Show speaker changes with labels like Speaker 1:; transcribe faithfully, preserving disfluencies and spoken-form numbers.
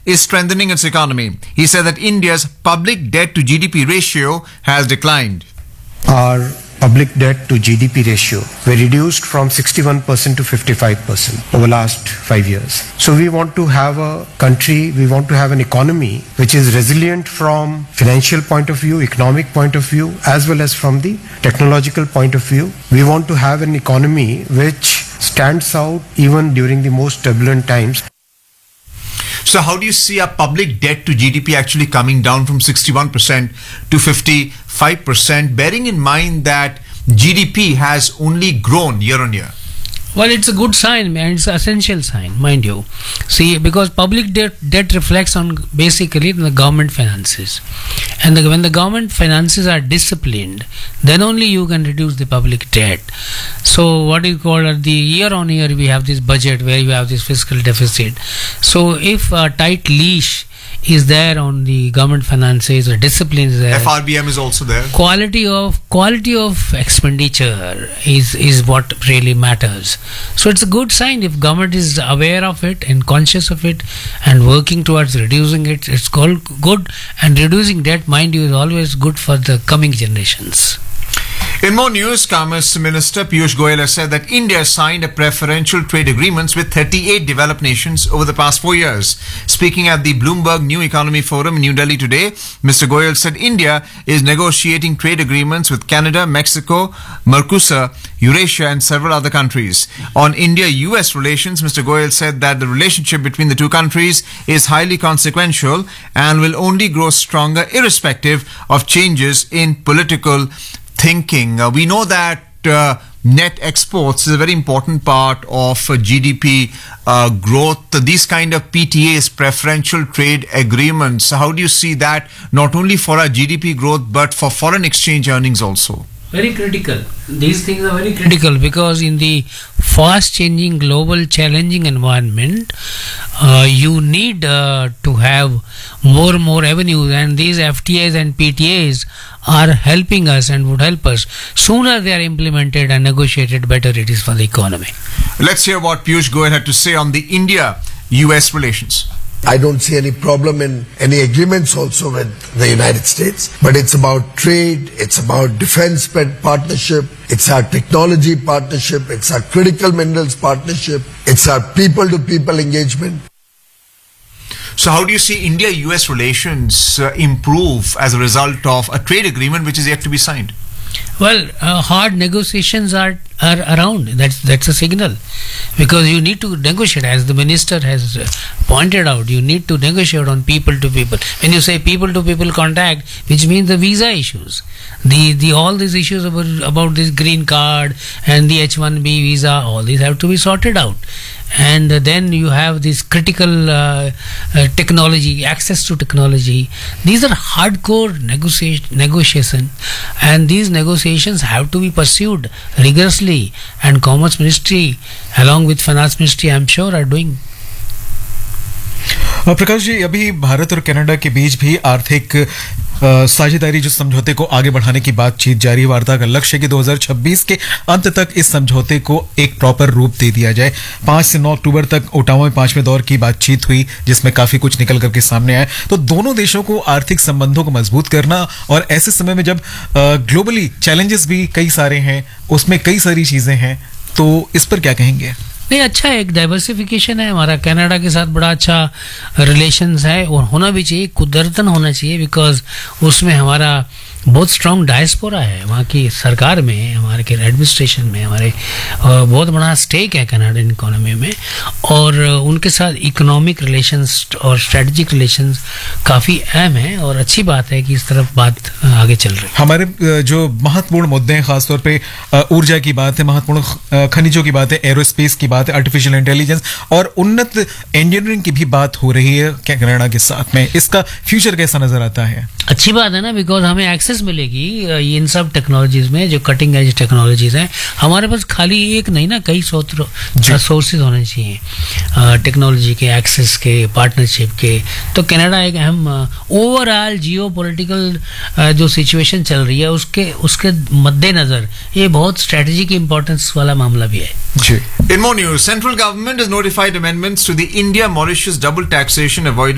Speaker 1: is strengthening its economy. He said that India's public debt to G D P ratio has declined.
Speaker 2: Our public debt to G D P ratio were reduced from sixty-one percent to fifty-five percent over last five years. So we want to have a country, we want to have an economy which is resilient from financial point of view, economic point of view, as well as from the technological point of view. We want to have an economy which stands out even during the most turbulent times.
Speaker 1: So how do you see our public debt to G D P actually coming down from sixty-one percent to fifty-five percent, bearing in mind that G D P has only grown year on year?
Speaker 3: Well, it's a good sign, man. It's an essential sign, mind you. See, because public debt, debt reflects on basically the government finances. And the, when the government finances are disciplined, then only you can reduce the public debt. So what is called the year on year, we have this budget where you have this fiscal deficit. So if a tight leash is there on the government finances, or discipline is there,
Speaker 1: F R B M is also there.
Speaker 3: Quality of quality of expenditure is is what really matters. So it's a good sign if government is aware of it and conscious of it and working towards reducing it. It's called good, and reducing debt, mind you, is always good for the coming generations.
Speaker 1: In more news, Commerce Minister Piyush Goyal has said that India signed a preferential trade agreements with thirty-eight developed nations over the past four years. Speaking at the Bloomberg New Economy Forum in New Delhi today, Mister Goyal said India is negotiating trade agreements with Canada, Mexico, Mercosur, Eurasia and several other countries. On India U S relations, Mister Goyal said that the relationship between the two countries is highly consequential and will only grow stronger irrespective of changes in political thinking. Uh, we know that uh, net exports is a very important part of uh, G D P uh, growth. These kind of P T As, preferential trade agreements, how do you see that not only for our G D P growth but for foreign exchange earnings also?
Speaker 3: Very critical. These things are very critical because in the fast changing global challenging environment, uh, you need uh, to have more and more avenues, and these F T As and P T As are helping us and would help us. Sooner they are implemented and negotiated, better it is for the economy.
Speaker 1: Let's hear what Piyush Goyal had to say on the India U S relations.
Speaker 4: I don't see any problem in any agreements also with the United States, but it's about trade, it's about defense partnership, it's our technology partnership, it's our critical minerals partnership, it's our people-to-people engagement.
Speaker 1: So how do you see India U S relations uh, improve as a result of a trade agreement which is yet to be signed?
Speaker 3: Well, uh, hard negotiations are, are around. That's that's a signal, because you need to negotiate, as the minister has uh, pointed out. You need to negotiate on people to people. When you say people to people contact, which means the visa issues, the the all these issues about about this green card and the H one B visa, all these have to be sorted out. And uh, then you have this critical uh, uh, technology, access to technology. These are hardcore negotiation, negotiation, and these negotiations have to be pursued rigorously. And Commerce Ministry, along with Finance Ministry, I'm sure, are doing.
Speaker 5: Prakash ji, अभी भारत और Canada के बीच भी आर्थिक साझेदारी जो समझौते को आगे बढ़ाने की बातचीत जारी है। वार्ता का लक्ष्य है कि दो हज़ार छब्बीस के अंत तक इस समझौते को एक प्रॉपर रूप दे दिया जाए। पांच से नौ अक्टूबर तक ओटावा में पांचवें दौर की बातचीत हुई, जिसमें काफी कुछ निकल करके सामने आया। तो दोनों देशों को आर्थिक संबंधों को मजबूत करना, और ऐसे समय में जब ग्लोबली चैलेंजेस भी कई सारे हैं, उसमें कई सारी चीजें हैं, तो इस पर क्या कहेंगे?
Speaker 3: नहीं, अच्छा है, एक डाइवर्सिफिकेशन है। हमारा कनाडा के साथ बड़ा अच्छा रिलेशंस है और होना भी चाहिए, कुदरतन होना चाहिए, बिकॉज उसमें हमारा बहुत स्ट्रॉन्ग डायस्पोरा है वहाँ की सरकार में, हमारे के एडमिनिस्ट्रेशन में, हमारे बहुत बड़ा स्टेक है कनाडियन इकोनॉमी में, और उनके साथ इकोनॉमिक रिलेशंस और स्ट्रेटजिक रिलेशंस काफ़ी अहम है, और अच्छी बात है कि इस तरफ बात आगे चल रही है।
Speaker 5: हमारे जो महत्वपूर्ण मुद्दे हैं, खासतौर पे ऊर्जा की बात है, महत्वपूर्ण खनिजों की बात है, एरोस्पेस की बात है, आर्टिफिशियल इंटेलिजेंस और उन्नत इंजीनियरिंग की भी बात हो रही है कनाडा के साथ में। इसका फ्यूचर कैसा नजर आता है?
Speaker 3: अच्छी बात है ना, बिकॉज हमें एक्सेस मिलेगी इन सब टेक्नोलॉजीज में, जो कटिंग एज टेक्नोलॉजीज हैं। हमारे पास खाली एक नहीं ना, कई सोर्सेज होने चाहिए टेक्नोलॉजी के, एक्सेस के, पार्टनरशिप के। तो कनाडा एक अहम ओवरऑल जियो पोलिटिकल जो सिचुएशन चल रही है उसके उसके मद्देनजर ये बहुत स्ट्रेटेजिक इंपॉर्टेंस वाला मामला भी है।
Speaker 1: In more news, central government has notified amendments to the India-Mauritius double taxation avoidance